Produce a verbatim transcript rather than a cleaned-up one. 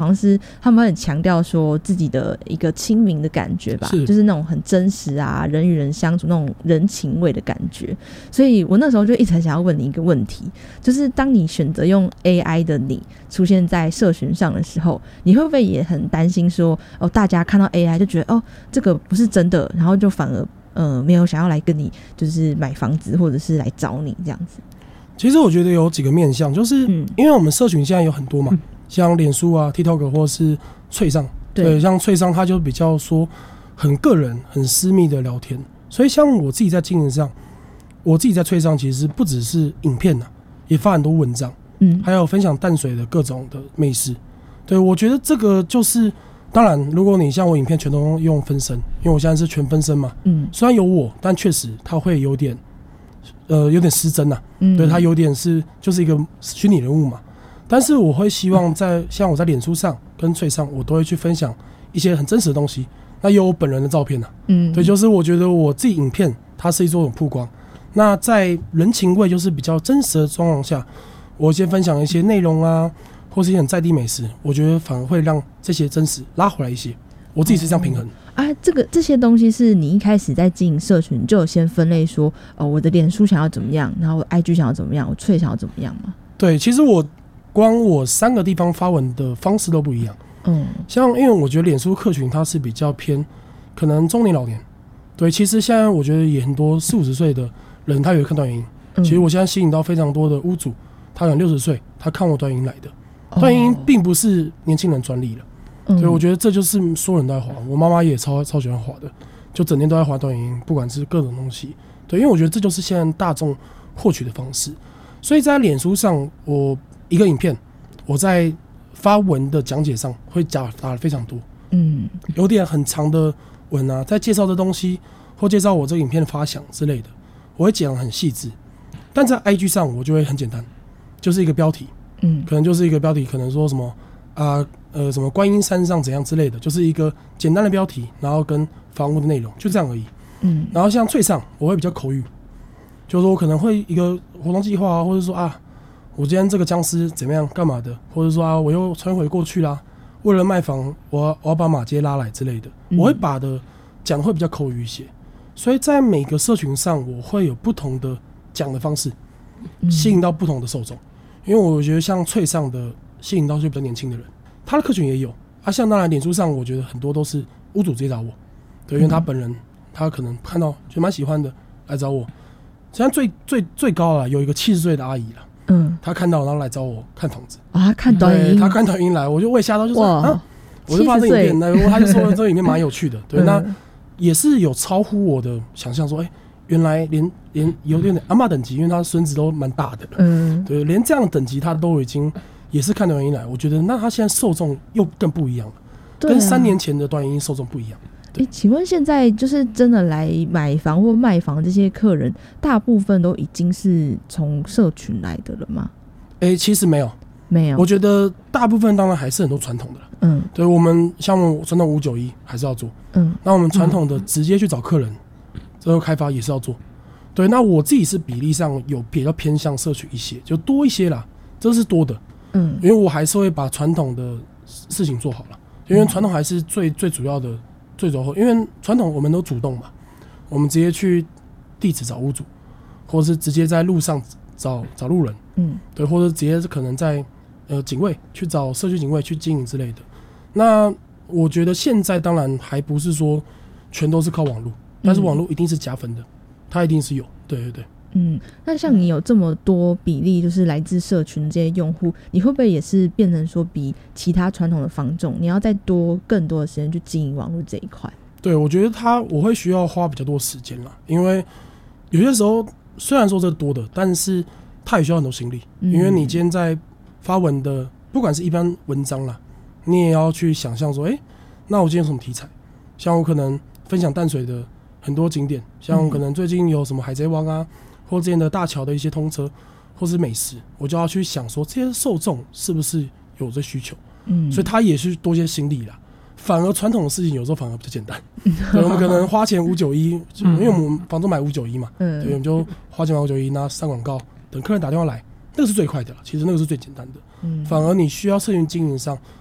像是他们很强调说自己的一个亲民的感觉吧，是就是那种很真实啊，人与人相处那种人情味的感觉。所以我那时候就一直很想要问你一个问题，就是当你选择用 A I 的你出现在社群上的时候，你会不会也很担心说，哦，大家看到 A I 就觉得哦这个不是真的，然后就反而呃没有想要来跟你就是买房子或者是来找你这样子？ 其实我觉得有几个面向，就是因为我们社群现在有很多嘛，嗯、像脸书啊、TikTok 或是脆上，对，像脆上它就比较说很个人、很私密的聊天。所以像我自己在经营上，我自己在脆上其实不只是影片啊，也发很多文章，嗯，还有分享淡水的各种的美食。对，我觉得这个就是，当然，如果你像我影片全都用分身，因为我现在是全分身嘛，嗯，虽然有我，但确实它会有点。呃，有点失真呐、啊，嗯，对，它有点是就是一个虚拟人物嘛。但是我会希望在像我在脸书上跟脆上，我都会去分享一些很真实的东西。那也有我本人的照片呐、啊，嗯，对，就是我觉得我自己影片它是一种曝光。那在人情味就是比较真实的状况下，我先分享一些内容啊，或是一些很在地美食，我觉得反而会让这些真实拉回来一些。我自己是这样平衡。嗯啊，这个这些东西是你一开始在经营社群就有先分类说，哦，我的脸书想要怎么样，然后我 I G 想要怎么样，我脆想要怎么样吗？ 对，其实我光我三个地方发文的方式都不一样。嗯，像因为我觉得脸书客群它是比较偏可能中年老年，对，其实现在我觉得也很多四五十岁的人他有看短影音、嗯，其实我现在吸引到非常多的屋主，他可能六十岁，他看我短影音来的，短影音并不是年轻人专利了。所以我觉得这就是所有人都在滑，我妈妈也超超喜欢滑的，就整天都在滑短影音，不管是各种东西。对，因为我觉得这就是现在大众获取的方式。所以在脸书上，我一个影片，我在发文的讲解上会加打的非常多，嗯，有点很长的文啊，在介绍这东西或介绍我这个影片的发想之类的，我会讲得很细致。但在 I G 上，我就会很简单，就是一个标题，嗯，可能就是一个标题，可能说什么啊。呃，什么观音山上怎样之类的，就是一个简单的标题，然后跟房屋的内容就这样而已。嗯，然后像脆上，我会比较口语，就是说我可能会一个活动计划啊，或者说啊，我今天这个僵尸怎么样干嘛的，或者说啊，我又穿回过去啦，为了卖房，我要我要把马街拉来之类的，嗯、我会把的讲的会比较口语一些。所以在每个社群上，我会有不同的讲的方式，吸引到不同的受众。因为我觉得像脆上的吸引到就比较年轻的人。他的客群也有啊，像当然脸书上，我觉得很多都是屋主直接找我，对，因为他本人他可能看到就蛮喜欢的来找我。现在最最最高了，有一个七十岁的阿姨了，嗯，她看到然后来找我看房子啊，她看短影音， 她看短影音来，我就我也吓到，就说啊，我就发这影片，那他就说这个影片蛮有趣的，对，那也是有超乎我的想象，说哎、欸，原来连连有点阿嬷等级，因为他孙子都蛮大的了，嗯，对，连这样的等级他都已经。也是看短影音来，我觉得那他现在受众又更不一样了，啊、跟三年前的短影音受众不一样。 欸、请问现在就是真的来买房或卖房这些客人，大部分都已经是从社群来的了吗？ 哎、欸，其实没有， 没有。 我觉得大部分当然还是很多传统的，嗯，对，我们像我们传统五九一还是要做，嗯，那我们传统的直接去找客人，这个开发也是要做，对，那我自己是比例上有比较偏向社群一些，就多一些啦，这是多的。嗯，因为我还是会把传统的事情做好了，因为传统还是最最主要的、最主要，因为传统我们都主动嘛，我们直接去地址找屋主，或者是直接在路上找找路人，嗯，对，或者直接可能在呃警卫去找社区警卫去经营之类的。那我觉得现在当然还不是说全都是靠网络，但是网络一定是加分的，它一定是有，对对对。 嗯，那像你有这么多比例就是来自社群这些用户，你会不会也是变成说比其他传统的房仲你要再多更多的时间去经营网络这一块？ 对，我觉得他我会需要花比较多时间啦，因为有些时候虽然说这多的，但是他也需要很多心力，嗯、因为你今天在发文的不管是一般文章啦，你也要去想象说，哎、欸，那我今天有什么题材？像我可能分享淡水的很多景点，像可能最近有什么海贼王啊。或之前的大桥的一些通车，或是美食，我就要去想说这些受众是不是有这需求，嗯，所以他也是多些心力啦。反而传统的事情有时候反而比较简单，对，我们可能花钱五九一，因为我们房东买五九一嘛，嗯，对，我们就花钱买五九一，拿上广告，等客人打电话来，那个是最快的了。其实那个是最简单的，嗯，反而你需要社群经营上